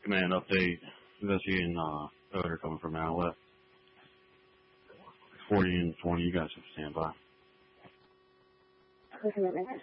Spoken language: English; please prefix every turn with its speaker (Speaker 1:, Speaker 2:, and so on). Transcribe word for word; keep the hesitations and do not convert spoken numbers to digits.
Speaker 1: Command update. Investigating uh, odor coming from out west. forty and twenty, you guys have to stand by.
Speaker 2: Clear commitment.